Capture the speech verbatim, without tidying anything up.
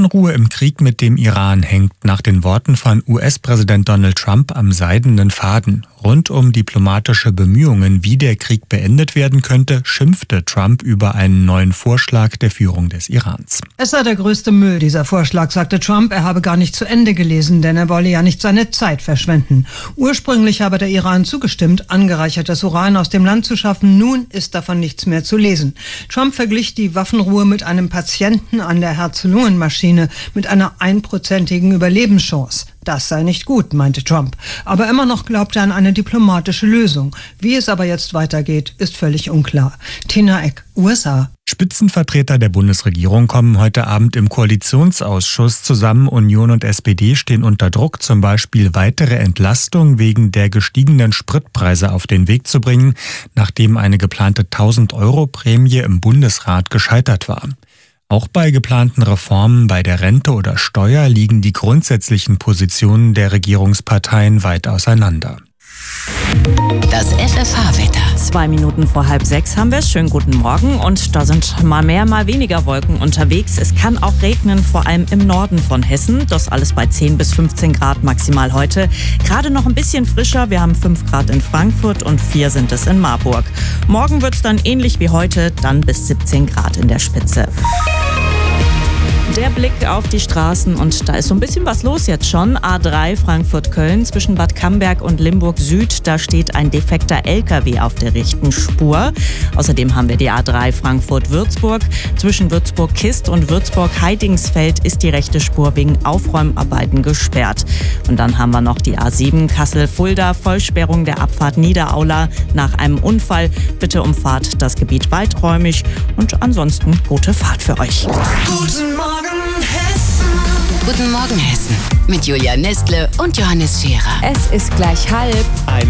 Waffenruhe im Krieg mit dem Iran hängt nach den Worten von U S-Präsident Donald Trump am seidenen Faden. Rund um diplomatische Bemühungen, wie der Krieg beendet werden könnte, schimpfte Trump über einen neuen Vorschlag der Führung des Irans. Es sei der größte Müll, dieser Vorschlag, sagte Trump. Er habe gar nicht zu Ende gelesen, denn er wolle ja nicht seine Zeit verschwenden. Ursprünglich habe der Iran zugestimmt, angereichertes Uran aus dem Land zu schaffen. Nun ist davon nichts mehr zu lesen. Trump verglich die Waffenruhe mit einem Patienten an der Herz-Lungen-Maschine mit einer einprozentigen Überlebenschance. Das sei nicht gut, meinte Trump. Aber immer noch glaubt er an eine diplomatische Lösung. Wie es aber jetzt weitergeht, ist völlig unklar. Tina Eck, U S A. Spitzenvertreter der Bundesregierung kommen heute Abend im Koalitionsausschuss zusammen. Union und S P D stehen unter Druck, zum Beispiel weitere Entlastung wegen der gestiegenen Spritpreise auf den Weg zu bringen, nachdem eine geplante tausend-Euro-Prämie im Bundesrat gescheitert war. Auch bei geplanten Reformen bei der Rente oder Steuer liegen die grundsätzlichen Positionen der Regierungsparteien weit auseinander. Das F F H-Wetter. Zwei Minuten vor halb sechs haben wir es. Schönen guten Morgen. Und da sind mal mehr, mal weniger Wolken unterwegs. Es kann auch regnen, vor allem im Norden von Hessen. Das alles bei zehn bis fünfzehn Grad maximal heute. Gerade noch ein bisschen frischer. Wir haben fünf Grad in Frankfurt und vier sind es in Marburg. Morgen wird es dann ähnlich wie heute, dann bis siebzehn Grad in der Spitze. Der Blick auf die Straßen und da ist so ein bisschen was los jetzt schon. A drei Frankfurt-Köln zwischen Bad Camberg und Limburg Süd. Da steht ein defekter L K W auf der rechten Spur. Außerdem haben wir die A drei Frankfurt-Würzburg. Zwischen Würzburg-Kist und Würzburg-Heidingsfeld ist die rechte Spur wegen Aufräumarbeiten gesperrt. Und dann haben wir noch die A sieben Kassel-Fulda. Vollsperrung der Abfahrt Niederaula nach einem Unfall. Bitte umfahrt das Gebiet weiträumig und ansonsten gute Fahrt für euch. Guten Morgen, Hessen. Guten Morgen, Hessen. Mit Julia Nestle und Johannes Scherer. Es ist gleich halb. Eine